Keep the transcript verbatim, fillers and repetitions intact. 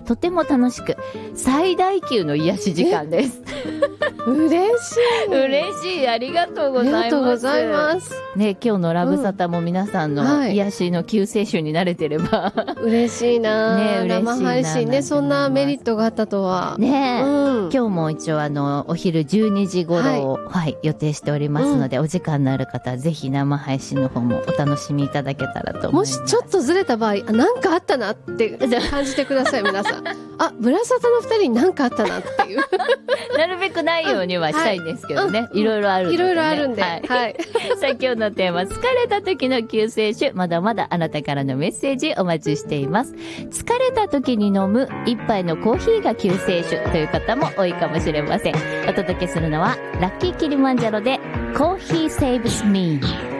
とても楽しく最大級の癒し時間です。 嬉しい。 嬉しい。ありがとうございます。 ありがとうございます。 ね、今日のラブサタも皆さんの癒しの救世主になれてれば、 はい、嬉しいな。ね、嬉しいな。生配信ね、そんなメリットがあったとは。 ね、うん、今日も一応あのお昼じゅうにじ頃を、はいはい、予定しておりますので、うん、お時間のある方はぜひ生配信の方もお楽しみいただけたらと思います。 もしちょっとずれた場合、あ、なんかあったなって感じてください皆さん。あ、ブラサタのふたりになんかあったなっていう。 なるべくないようにはしたいんですけどね。はい、いろいろあるんで、ね。 いろいろあるんで。 はい。はい、さあ今日のテーマ、疲れた時の救世主。まだまだあなたからのメッセージお待ちしています。疲れた時に飲む一杯のコーヒーが救世主という方も多いかもしれません。お届けするのは、ラッキーキリマンジャロで、コーヒーセーブスミー。